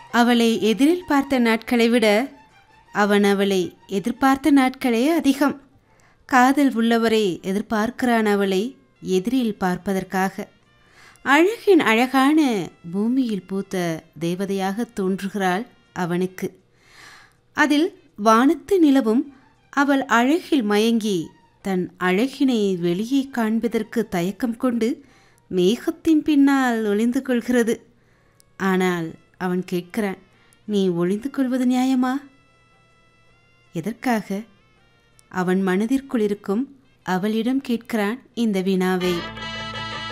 அவளை எதிரில் பார்த்த நாட்களை விட அவன் அவளை எதிர்பார்த்த நாட்களே அதிகம். காதல் உள்ளவரை எதிர்பார்க்கிறான் அவளை எதிரில் பார்ப்பதற்காக. அழகின் அழகான பூமியில் பூத்த தேவதையாக தோன்றுகிறாள் அவனுக்கு. அதில் வானத்து நிலவும் அவள் அழகில் மயங்கி தன் அழகினை வெளியே காண்பதற்கு தயக்கம் கொண்டு மேகத்தின் பின்னால் ஒளிந்து கொள்கிறது. ஆனால் அவன் கேட்கிறான், நீ ஒளிந்து கொள்வது நியாயமா? எதற்காக? அவன் மனதிற்குள் இருக்கும் அவளிடம் கேட்கிறான் இந்த வினாவை.